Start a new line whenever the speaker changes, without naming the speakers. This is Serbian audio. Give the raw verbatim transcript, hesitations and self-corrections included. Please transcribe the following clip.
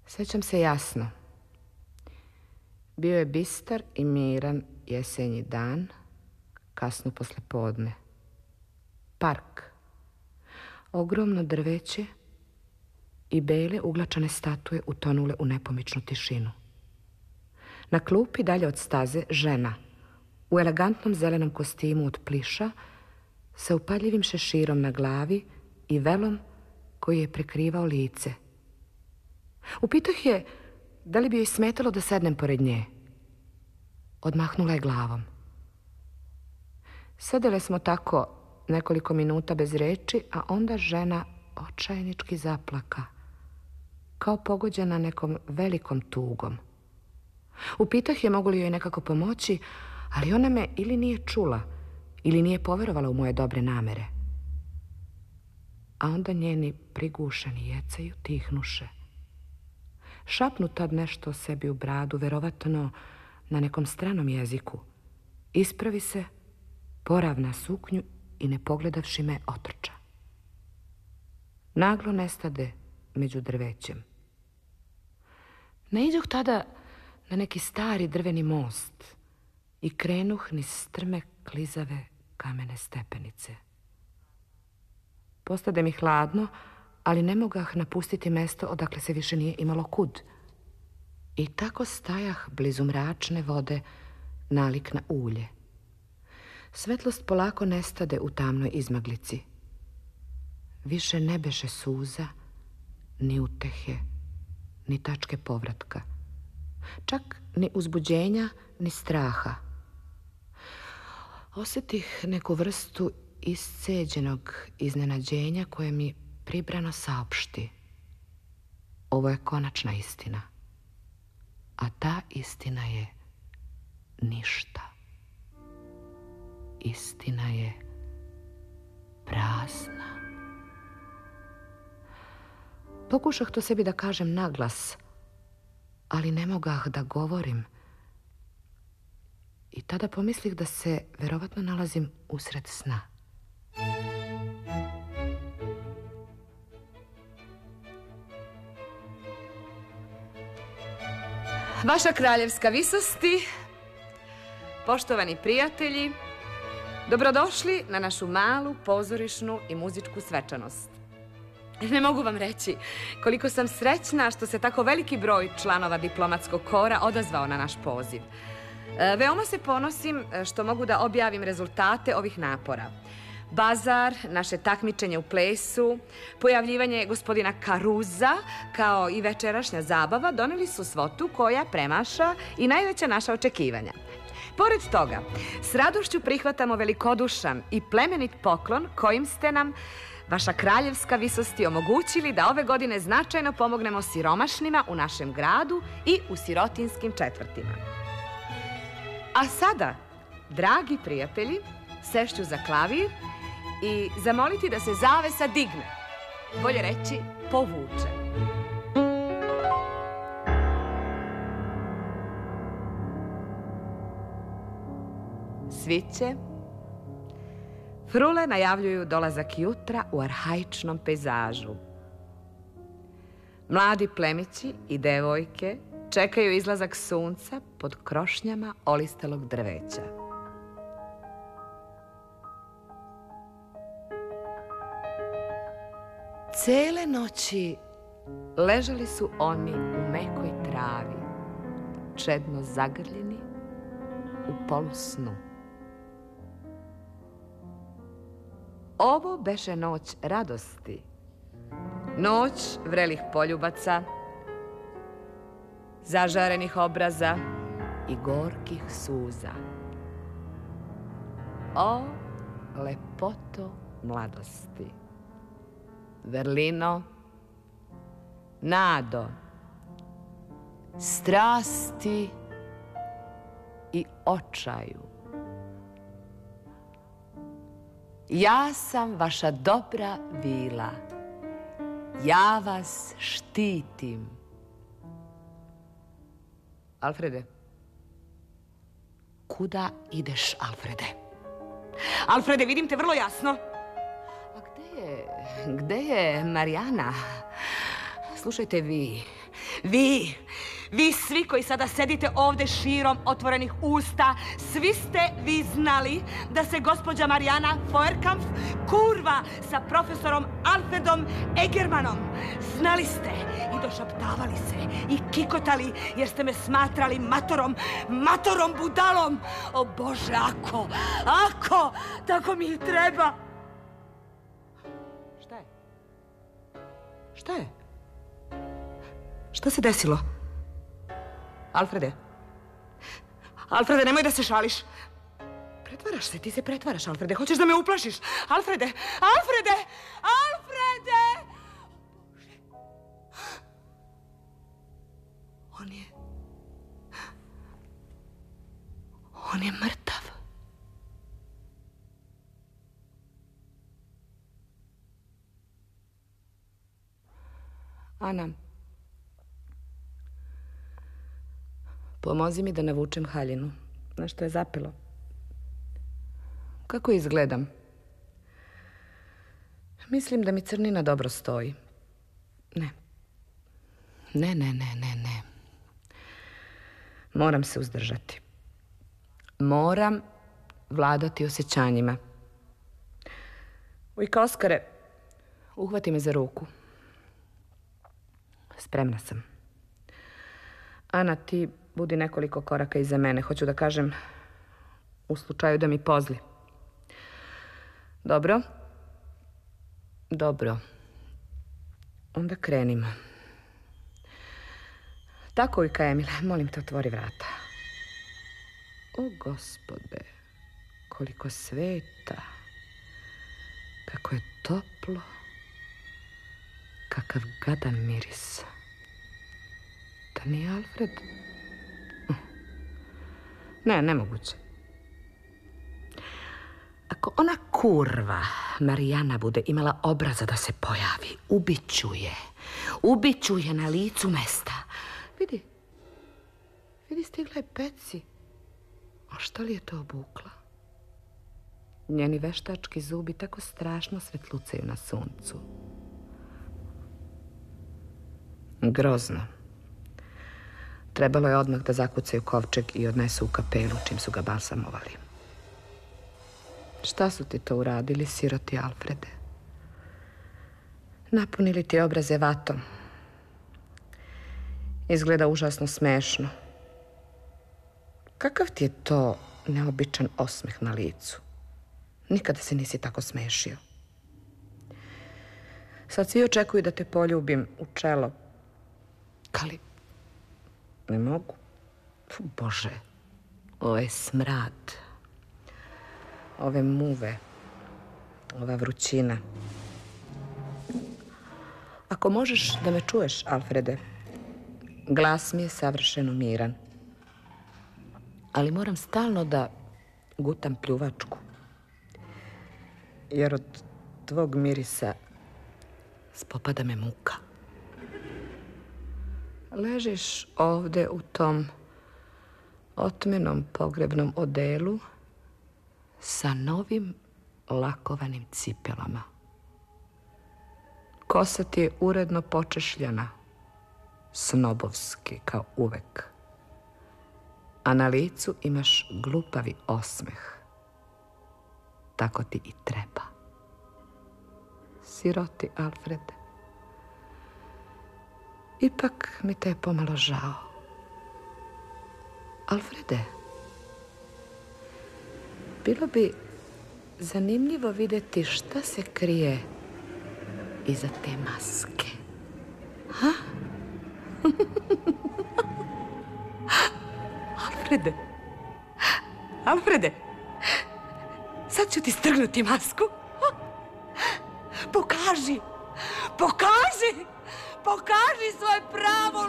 Sećam se jasno. Bio je bistar i miran jesenji dan, kasno posle podne. Park. Ogromno drveće i bele uglačane statue utonule u nepomičnu tišinu. Na klupi dalje od staze žena, u elegantnom zelenom kostimu od pliša, sa upadljivim šeširom na glavi i velom koji je prekrivao lice. Upitah je da li bi joj smetalo da sednem pored nje. Odmahnula je glavom. Sedele smo tako nekoliko minuta bez reči, a onda žena očajnički zaplaka, kao pogođena nekom velikom tugom. Upitah je mogu li joj nekako pomoći, ali ona me ili nije čula, ili nije poverovala u moje dobre namere. A onda njeni prigušeni jecaju tihnuše. Šapnu tad nešto o sebi u bradu, verovatno na nekom stranom jeziku. Ispravi se, poravna suknju i ne pogledavši me otrča. Naglo nestade među drvećem. Naiđoh tada na neki stari drveni most i krenuh niz strme klizave kamene stepenice. Postade mi hladno, ali ne mogah napustiti mesto odakle se više nije imalo kud. I tako stajah blizu mračne vode, nalik na ulje. Svetlost polako nestade u tamnoj izmaglici. Više ne beše suza, ni utehe, ni tačke povratka. Čak ni uzbuđenja, ni straha. Osjetih neku vrstu isceđenog iznenađenja koje mi pribrano saopšti. Ovo je konačna istina. A ta istina je ništa. Istina je prazna. Pokušah to sebi da kažem naglas, ali ne mogah da govorim. I tada pomislih da se verovatno nalazim usred sna. Vaša kraljevska visosti, poštovani prijatelji, dobrodošli na našu malu pozorišnu i muzičku svečanost. Ne mogu vam reći koliko sam srećna što se tako veliki broj članova diplomatskog kora odazvao na naš poziv. Veoma se ponosim što mogu da objavim rezultate ovih napora. Bazar, naše takmičenje u plesu, pojavljivanje gospodina Karuza, kao i večerašnja zabava, doneli su svotu koja premaša i najveća naša očekivanja. Pored toga, s radošću prihvatamo velikodušan i plemenit poklon kojim ste nam, vaša kraljevska visosti, omogućili da ove godine značajno pomognemo siromašnima u našem gradu i u sirotinskim četvrtima. A sada, dragi prijatelji, sešću za klavir i zamoliti da se zavesa digne, bolje reći povuče. Sviće. Frule najavljuju dolazak jutra u arhaičnom pejzažu. Mladi plemići i devojke čekaju izlazak sunca pod krošnjama olistelog drveća. Cele noći ležali su oni u mekoj travi, čedno zagrljeni u polusnu. Ovo beše noć radosti, noć vrelih poljubaca, zažarenih obraza i gorkih suza. O, lepoto mladosti, vrlino, nado, strasti i očaju. Ja sam vaša dobra vila. Ja vas štitim. Alfrede. Kuda ideš, Alfrede? Alfrede, vidim te vrlo jasno. A gde je, gde je Marijana? slušajte vi, vi, vi svi koji sada sedite ovde širom otvorenih usta, svi ste vi znali da se gospođa Marijana Feuerkampf kurva sa profesorom Alfredom Egermanom. Znali ste i došaptavali se i kikotali jer ste me smatrali matorom, matorom budalom. O Bože, ako, ako, tako mi i treba. Šta je? Šta je? Šta se desilo? Alfrede? Alfrede, nemoj da se šališ. Pretvaraš se, ti se pretvaraš, Alfrede. Hoćeš da me uplašiš? Alfrede! Alfrede! Alfrede! On je... On je mrtav. Ana, pomozi mi da navučem haljinu. Nešto je zapelo. Kako izgledam? Mislim da mi crnina dobro stoji. Ne. Ne, ne, ne, ne, ne. Moram se uzdržati. Moram vladati osjećanjima. Ujka Oskare, uhvati me za ruku. Spremna sam. Ana, ti budi nekoliko koraka iza mene. Hoću da kažem, u slučaju da mi pozli. Dobro? Dobro. Onda krenimo. Tako, ujka Emile, molim te, otvori vrata. O, Gospode, koliko sveta. Kako je toplo. Kakav gadan miris. Da nije Alfred? Ne, nemoguće. Ako ona kurva Marijana bude imala obraza da se pojavi, ubiću je. Ubiću je na licu mesta. Vidi. Vidi, stigla je peci. A šta li je to obukla? Njeni veštački zubi tako strašno svetlucaju na suncu. Grozno. Trebalo je odmah da zakucaju kovčeg i odnesu u kapelu čim su ga balsamovali. Šta su ti to uradili, siroti Alfrede? Napunili ti obraze vatom. Izgleda užasno smešno. Kakav ti je to neobičan osmeh na licu? Nikada se nisi tako smešio. Sad svi očekuju da te poljubim u čelo. Ali ne mogu. Bože, ovo je smrad. Ove muve. Ova vrućina. Ako možeš da me čuješ, Alfrede, glas mi je savršeno miran. Ali moram stalno da gutam pljuvačku. Jer od tvog mirisa spopada me muka. Ležiš ovde u tom otmenom pogrebnom odelu sa novim lakovanim cipelama. Kosa ti je uredno počešljana, snobovski kao uvek. A na licu imaš glupavi osmeh. Tako ti i treba. Siroti Alfrede. Ipak mi te je pomalo žao. Alfrede, bilo bi zanimljivo vidjeti šta se krije iza te maske. Ha? Alfrede, Alfrede, sad ću ti strgnuti masku. Pokaži, pokaži, pokaži svoje pravo